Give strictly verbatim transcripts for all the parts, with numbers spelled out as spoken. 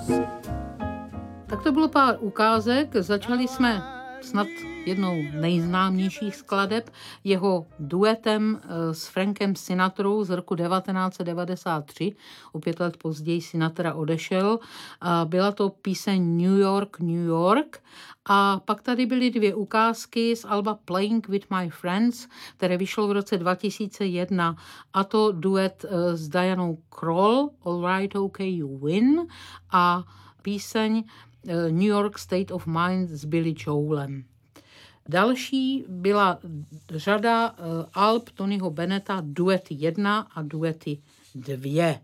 Tak to bylo pár ukázek. Začali jsme snad jednou nejznámějších skladeb, jeho duetem s Frankem Sinatrou z roku devatenáct set devadesát tři. O pět let později Sinatra odešel. Byla to píseň New York, New York. A pak tady byly dvě ukázky z alba Playing with My Friends, které vyšlo v roce dva tisíce jedna, a to duet s Dianou Krall, All Right, OK, You Win, a píseň New York State of Mind s Billy Joelem. Další byla řada alb Tonyho Bennetta, duety jedna a duety dvě.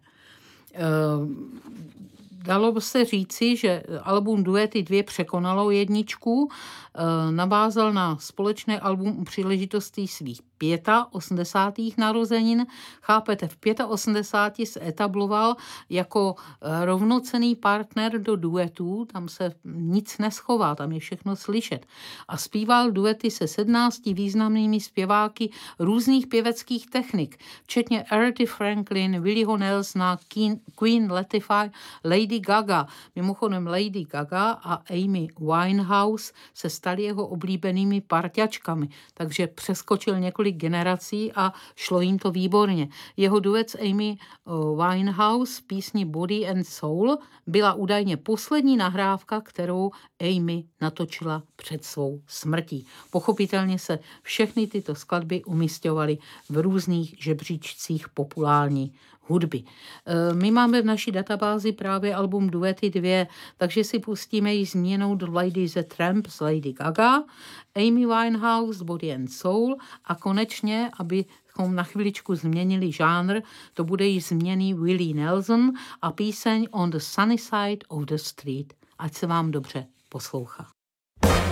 Dalo by se říci, že album Duety dvě překonalo jedničku, navázal na společné album u příležitosti svých osmdesátých narozenin. Chápete, v osmdesáti pěti se etabloval jako rovnocenný partner do duetů, tam se nic neschová, tam je všechno slyšet. A zpíval duety se sedmnácti významnými zpěváky různých pěveckých technik, včetně Arethy Franklin, Willieho Nelsona, Queen Latifah, Lady Gaga. Mimochodem Lady Gaga a Amy Winehouse se staly jeho oblíbenými parťačkami, takže přeskočil několik generací a šlo jim to výborně. Jeho duet s Amy Winehouse písni Body and Soul byla údajně poslední nahrávka, kterou Amy natočila před svou smrtí. Pochopitelně se všechny tyto skladby umisťovaly v různých žebříčcích populární hudby. My máme v naší databázi právě album Duety dvě, takže si pustíme ji změnou do Lady the Tramp s Lady Gaga, Amy Winehouse, Body and Soul a konečně, abychom na chviličku změnili žánr, to bude již změný Willie Nelson a píseň On the Sunny Side of the Street. Ať se vám dobře poslouchá.